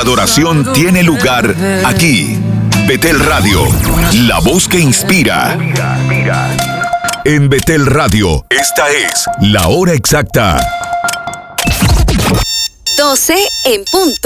adoración tiene lugar aquí. Betel Radio, la voz que inspira. En Betel Radio, esta es la hora exacta. 12 en punto.